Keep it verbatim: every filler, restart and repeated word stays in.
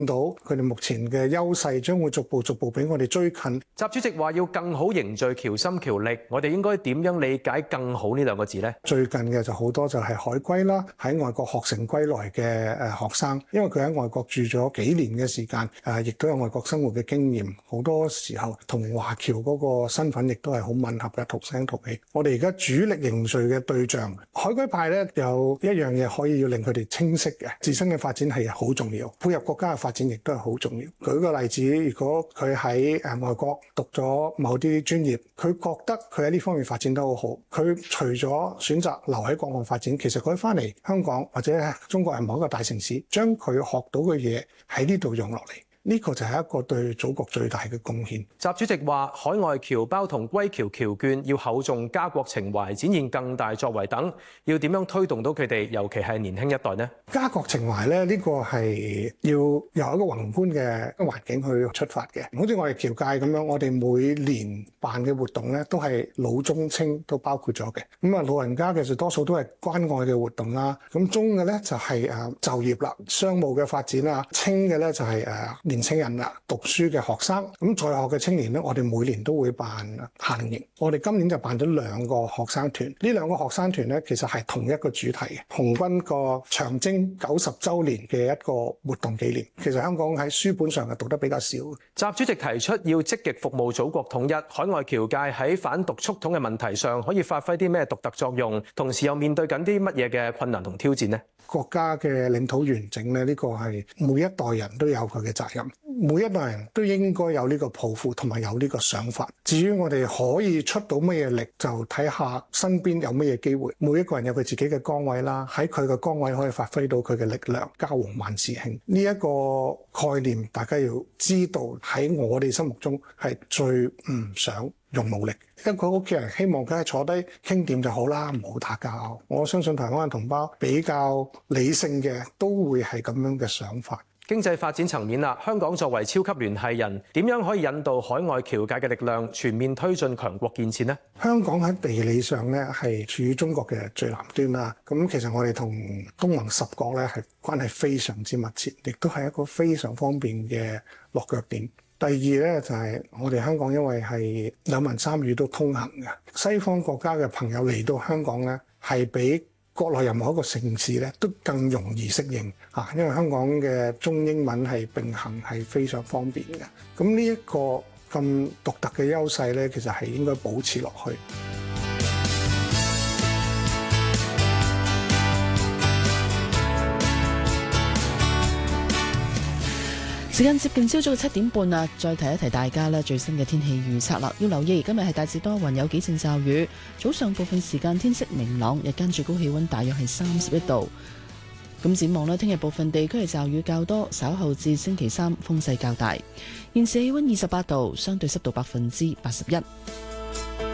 到佢哋目前嘅優勢將會逐步逐步俾我哋追近。 習主席話要更好凝聚僑心僑力，我哋應該點樣理解更好呢兩個字呢？ 最近嘅就好多就係海歸啦，喺外國學成歸來嘅誒學生，因為佢喺外國住咗幾年嘅時間，誒亦都有外國生活嘅經驗，好多時候同華僑嗰個身份亦都係好吻合嘅，同聲同氣。我哋而家主力凝聚嘅對象，海歸派咧有一樣嘢可以要令佢哋清晰嘅，自身嘅發展係好重要，配合國家嘅發展亦都係好重要。舉個例子，如果佢喺誒外國讀咗某啲專業，佢覺得佢喺呢方面發展得好好，佢除咗選擇留喺國外發展，其實佢翻嚟香港或者中國係某一個大城市，將佢學到嘅嘢喺呢度用落嚟。呢個就係一個對祖國最大嘅貢獻。 習主席話：海外僑胞同歸僑僑眷要厚重家國情懷，展現更大作為等，要點樣推動到佢哋，尤其係年輕一代呢？ 家國情懷咧，呢個係要由一個宏觀嘅環境去出發嘅。好似我哋僑界咁樣，我哋每年辦嘅活動咧，都係老中青都包括咗嘅。咁啊，老人家嘅就多數都係關愛嘅活動啦。咁中嘅咧就係誒就業啦、商務嘅發展啊。青嘅咧就係誒年青人啦、讀書嘅學生。咁在學嘅青年咧，我哋每年都會辦夏令營。我哋今年就辦咗兩個學生團。呢兩個學生團咧，其實係同一個主題嘅，紅軍個長征九十週年嘅一個活動紀念。其實香港喺書本上係讀得比較少。 習主席提出要積極服務祖國統一，海外僑界喺反獨促統嘅問題上可以發揮啲咩獨特作用？同時又面對緊啲乜嘢嘅困難同挑戰呢？ 國家嘅領土完整咧，呢個係每一代人都有佢嘅責任，每一代人都應該有呢個抱負同埋有呢個想法。至於我哋可以出到乜嘢力，就睇下身邊有乜嘢機會。每一個人有佢自己嘅崗位啦，喺佢嘅崗位可以發揮到佢嘅力量，家和萬事興。呢一個概念，大家要知道喺我哋心目中係最唔想用武力。一個屋企人希望佢係坐低傾掂就好啦，唔好打交。我相信台灣嘅同胞比較理性嘅，都會係咁樣嘅想法。 經濟發展層面啦，香港作為超級聯繫人，點樣可以引導海外僑界嘅力量，全面推進強國建設呢？ 香港喺地理上咧係處於中國嘅最南端啦。咁其實我哋同東盟十國咧係關係非常之密切，亦都係一個非常方便嘅落腳點。第二咧就係我哋香港因為係兩文三語都通行嘅，西方國家嘅朋友嚟到香港咧係比國內任何一個城市咧都更容易適應嚇，因為香港嘅中英文係並行，係非常方便嘅。咁呢一個咁獨特嘅優勢咧，其實係應該保持落去。 時間接近朝早嘅七點半啦，再提一提大家咧最新嘅天氣預測啦。要留意今日係大致多雲，有幾陣驟雨，早上部分時間天色明朗，日間最高氣溫大約係三十一度。咁展望咧，聽日部分地區係驟雨較多，稍後至星期三風勢較大。現時氣溫二十八度，相對濕度百分之八十一。